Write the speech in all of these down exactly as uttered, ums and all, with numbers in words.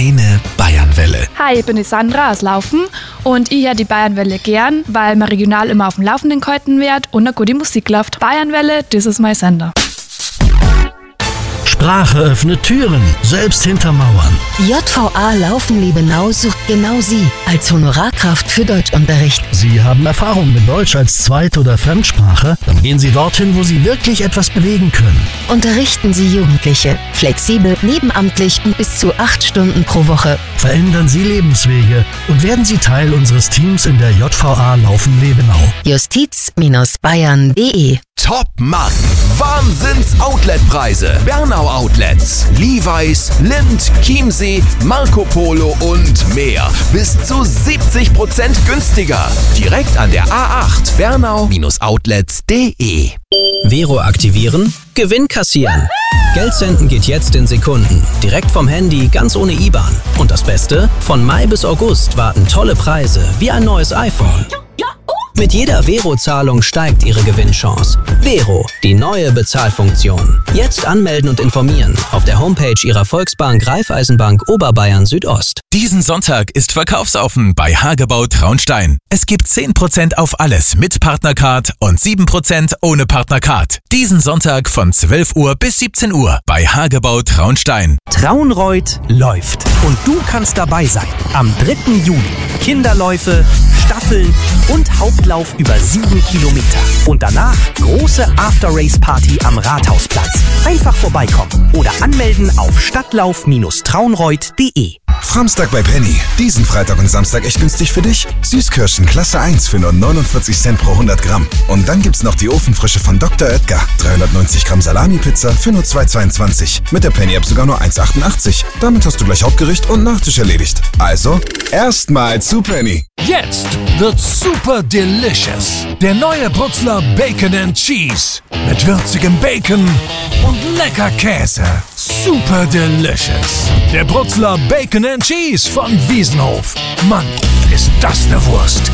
Deine Bayernwelle. Hi, ich bin die Sandra aus Laufen und ich höre die Bayernwelle gern, weil man regional immer auf dem Laufenden gehalten wird und eine gute Musik läuft. Bayernwelle, das ist mein Sender. Sprache öffnet Türen, selbst hinter Mauern. J V A Laufen-Liebenau sucht genau Sie als Honorarkraft für Deutschunterricht. Sie haben Erfahrung mit Deutsch als Zweit- oder Fremdsprache? Dann gehen Sie dorthin, wo Sie wirklich etwas bewegen können. Unterrichten Sie Jugendliche. Flexibel, nebenamtlich und bis zu acht Stunden pro Woche. Verändern Sie Lebenswege und werden Sie Teil unseres Teams in der J V A Laufen-Liebenau. justiz Bayern punkt de Top Mann! Wahnsinns-Outlet-Preise. Bernau Outlets, Levi's, Lindt, Chiemsee, Marco Polo und mehr. Bis zu siebzig Prozent günstiger. Direkt an der A acht. Bernau Outlets punkt de. Vero aktivieren, Gewinn kassieren. Geld senden geht jetzt in Sekunden. Direkt vom Handy, ganz ohne I B A N. Und das Beste? Von Mai bis August warten tolle Preise, wie ein neues iPhone. Mit jeder Vero-Zahlung steigt Ihre Gewinnchance. Vero, die neue Bezahlfunktion. Jetzt anmelden und informieren auf der Homepage Ihrer Volksbank Raiffeisenbank Oberbayern Südost. Diesen Sonntag ist verkaufsoffen bei Hagebau Traunstein. Es gibt zehn Prozent auf alles mit Partnercard und sieben Prozent ohne Partnercard. Diesen Sonntag von zwölf Uhr bis siebzehn Uhr bei Hagebau Traunstein. Traunreut läuft und du kannst dabei sein. Am dritten Juli. Kinderläufe, Staffeln und Hauptlauf über sieben Kilometer. Und danach große After-Race-Party am Rathausplatz. Einfach vorbeikommen oder anmelden auf stadtlauf Traunreut punkt de. Framstag bei Penny. Diesen Freitag und Samstag echt günstig für dich. Süßkirschen Klasse eins für nur neunundvierzig Cent pro hundert Gramm. Und dann gibt's noch die Ofenfrische von Doktor Oetker. dreihundertneunzig Gramm Salami-Pizza für nur zwei Euro zweiundzwanzig. Mit der Penny-App sogar nur eins Euro achtundachtzig. Damit hast du gleich Hauptgericht und Nachtisch erledigt. Also, erstmal zu Penny. Jetzt wird's super delicious. Der neue Brutzler Bacon and Cheese. Mit würzigem Bacon und lecker Käse. Super delicious. Der Brutzler Bacon and Cheese von Wiesenhof. Mann, ist das eine Wurst.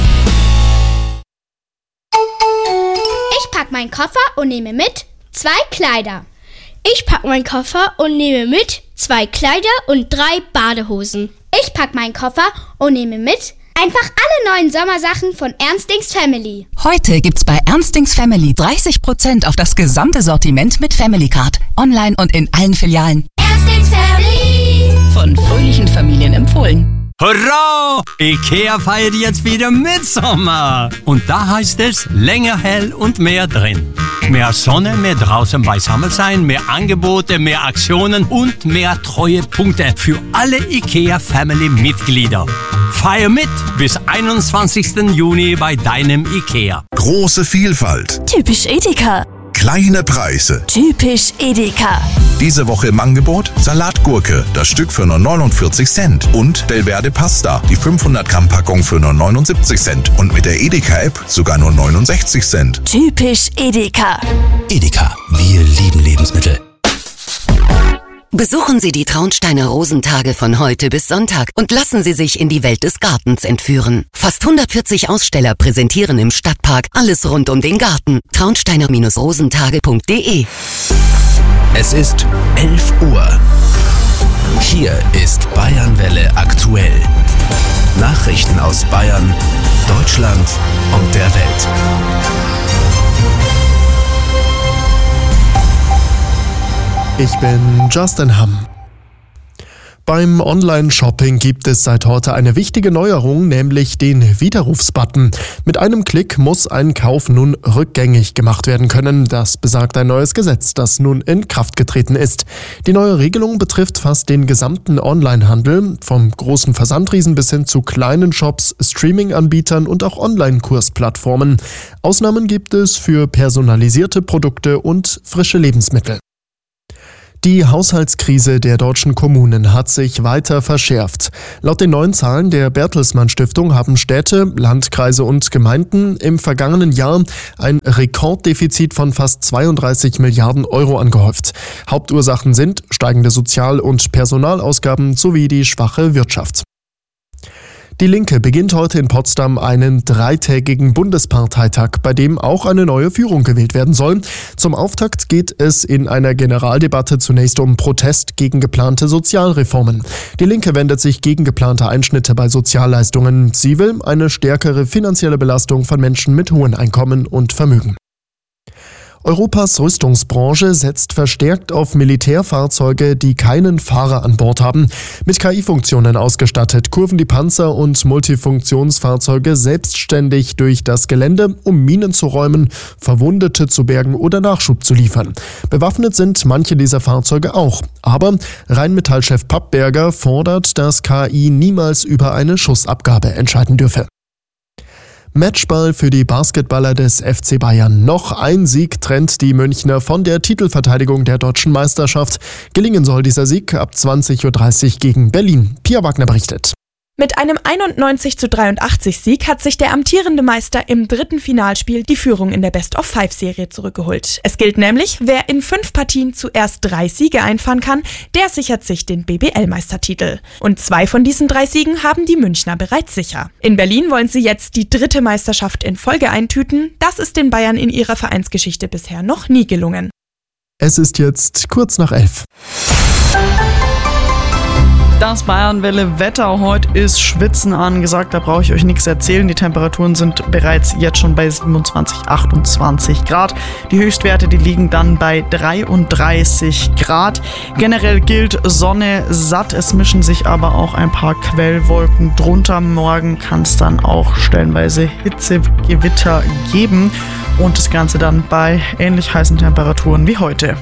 Ich pack meinen Koffer und nehme mit zwei Kleider. Ich pack meinen Koffer und nehme mit zwei Kleider und drei Badehosen. Ich pack meinen Koffer und nehme mit einfach alle neuen Sommersachen von Ernstings Family. Heute gibt's bei Ernstings Family dreißig Prozent auf das gesamte Sortiment mit Family Card. Online und in allen Filialen. Ernstings Family. Von fröhlichen Familien empfohlen. Hurra! IKEA feiert jetzt wieder Mitsommer. Und da heißt es länger hell und mehr drin. Mehr Sonne, mehr draußen beisammen sein, mehr Angebote, mehr Aktionen und mehr Treuepunkte für alle IKEA-Family-Mitglieder. Feier mit bis einundzwanzigsten Juni bei deinem IKEA. Große Vielfalt. Typisch Edeka. Kleine Preise. Typisch Edeka. Diese Woche im Angebot Salatgurke, das Stück für nur neunundvierzig Cent. Und Delverde Pasta, die fünfhundert Gramm Packung für nur neunundsiebzig Cent. Und mit der Edeka-App sogar nur neunundsechzig Cent. Typisch Edeka. Edeka, wir lieben Lebensmittel. Besuchen Sie die Traunsteiner Rosentage von heute bis Sonntag und lassen Sie sich in die Welt des Gartens entführen. Fast hundertvierzig Aussteller präsentieren im Stadtpark alles rund um den Garten. traunsteiner rosentage punkt de. Es ist elf Uhr. Hier ist Bayernwelle aktuell. Nachrichten aus Bayern, Deutschland und der Welt. Ich bin Justin Hamm. Beim Online-Shopping gibt es seit heute eine wichtige Neuerung, nämlich den Widerrufsbutton. Mit einem Klick muss ein Kauf nun rückgängig gemacht werden können. Das besagt ein neues Gesetz, das nun in Kraft getreten ist. Die neue Regelung betrifft fast den gesamten Online-Handel, vom großen Versandriesen bis hin zu kleinen Shops, Streaming-Anbietern und auch Online-Kursplattformen. Ausnahmen gibt es für personalisierte Produkte und frische Lebensmittel. Die Haushaltskrise der deutschen Kommunen hat sich weiter verschärft. Laut den neuen Zahlen der Bertelsmann Stiftung haben Städte, Landkreise und Gemeinden im vergangenen Jahr ein Rekorddefizit von fast zweiunddreißig Milliarden Euro angehäuft. Hauptursachen sind steigende Sozial- und Personalausgaben sowie die schwache Wirtschaft. Die Linke beginnt heute in Potsdam einen dreitägigen Bundesparteitag, bei dem auch eine neue Führung gewählt werden soll. Zum Auftakt geht es in einer Generaldebatte zunächst um Protest gegen geplante Sozialreformen. Die Linke wendet sich gegen geplante Einschnitte bei Sozialleistungen. Sie will eine stärkere finanzielle Belastung von Menschen mit hohen Einkommen und Vermögen. Europas Rüstungsbranche setzt verstärkt auf Militärfahrzeuge, die keinen Fahrer an Bord haben. Mit K I-Funktionen ausgestattet kurven die Panzer- und Multifunktionsfahrzeuge selbstständig durch das Gelände, um Minen zu räumen, Verwundete zu bergen oder Nachschub zu liefern. Bewaffnet sind manche dieser Fahrzeuge auch. Aber Rheinmetall-Chef Pappberger fordert, dass K I niemals über eine Schussabgabe entscheiden dürfe. Matchball für die Basketballer des F C Bayern. Noch ein Sieg trennt die Münchner von der Titelverteidigung der deutschen Meisterschaft. Gelingen soll dieser Sieg ab zwanzig Uhr dreißig gegen Berlin. Pia Wagner berichtet. Mit einem einundneunzig zu dreiundachtzig Sieg hat sich der amtierende Meister im dritten Finalspiel die Führung in der Best-of-Five-Serie zurückgeholt. Es gilt nämlich, wer in fünf Partien zuerst drei Siege einfahren kann, der sichert sich den B B L-Meistertitel. Und zwei von diesen drei Siegen haben die Münchner bereits sicher. In Berlin wollen sie jetzt die dritte Meisterschaft in Folge eintüten. Das ist den Bayern in ihrer Vereinsgeschichte bisher noch nie gelungen. Es ist jetzt kurz nach elf. Das Bayernwelle-Wetter heute ist Schwitzen angesagt, da brauche ich euch nichts erzählen. Die Temperaturen sind bereits jetzt schon bei siebenundzwanzig, achtundzwanzig Grad. Die Höchstwerte, die liegen dann bei dreiunddreißig Grad. Generell gilt Sonne satt, es mischen sich aber auch ein paar Quellwolken drunter. Morgen kann es dann auch stellenweise Hitzegewitter geben und das Ganze dann bei ähnlich heißen Temperaturen wie heute.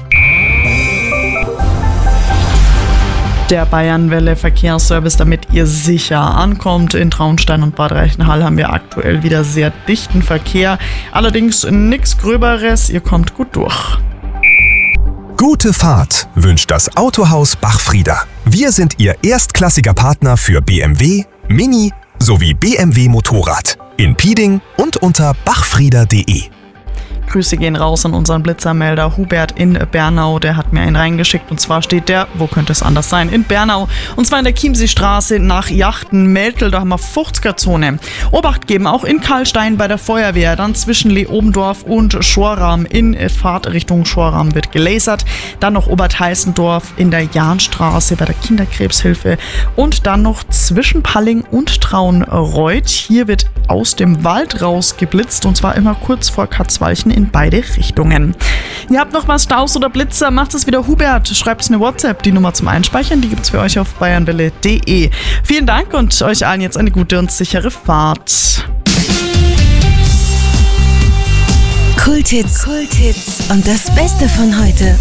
Der Bayernwelle Verkehrsservice, damit ihr sicher ankommt. In Traunstein und Bad Reichenhall haben wir aktuell wieder sehr dichten Verkehr. Allerdings nichts Gröberes, ihr kommt gut durch. Gute Fahrt wünscht das Autohaus Bachfrieder. Wir sind Ihr erstklassiger Partner für B M W, Mini sowie B M W Motorrad. In Pieding und unter bachfrieder punkt de. Grüße gehen raus an unseren Blitzermelder Hubert in Bernau. Der hat mir einen reingeschickt und zwar steht der, wo könnte es anders sein, in Bernau. Und zwar in der Chiemseestraße nach Yachten-Meltel, da haben wir fünfziger-Zone. Obacht geben auch in Karlstein bei der Feuerwehr, dann zwischen Leobendorf und Schorram. In Fahrtrichtung Schorram wird gelasert. Dann noch Obertheißendorf in der Jahnstraße bei der Kinderkrebshilfe. Und dann noch zwischen Palling und Traunreuth. Hier wird aus dem Wald raus geblitzt und zwar immer kurz vor Katzwalchen in beide Richtungen. Ihr habt noch was, Staus oder Blitzer, macht es wieder Hubert. Schreibt es eine WhatsApp, die Nummer zum Einspeichern, die gibt es für euch auf bayernwelle punkt de. Vielen Dank und euch allen jetzt eine gute und sichere Fahrt. Kulthits. Kulthits. Und das Beste von heute.